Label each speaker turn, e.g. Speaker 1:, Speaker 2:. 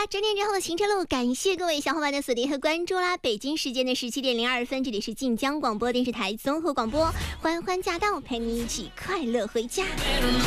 Speaker 1: 整点之后的行车路，感谢各位小伙伴的锁定和关注啦！北京时间的17:02，这里是晋江广播电视台综合广播，欢欢驾到，陪你一起快乐回家。